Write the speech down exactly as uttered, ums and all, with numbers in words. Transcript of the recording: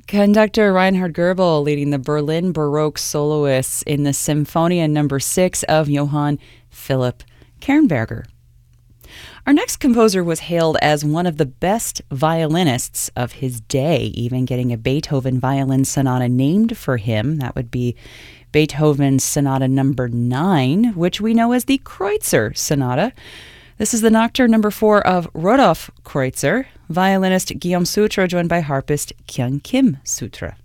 Conductor Reinhard Goebel leading the Berlin Baroque soloists in the Symphonia Number Six of Johann Philipp Kernberger. Our next composer was hailed as one of the best violinists of his day, even getting a Beethoven violin sonata named for him. That would be Beethoven's Sonata Number Nine, which we know as the Kreutzer Sonata. This is the Nocturne Number Four of Rodolphe Kreutzer, violinist Guillaume Sutre, joined by harpist Kyung Kim Sutre.